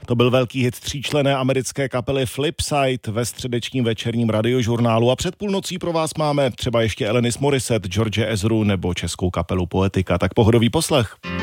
To byl velký hit tříčlenné americké kapely Flipside ve středečním večerním radiožurnálu a před půlnocí pro vás máme třeba ještě Alanis Morissette, George Ezru nebo českou kapelu Poetika. Tak pohodový poslech.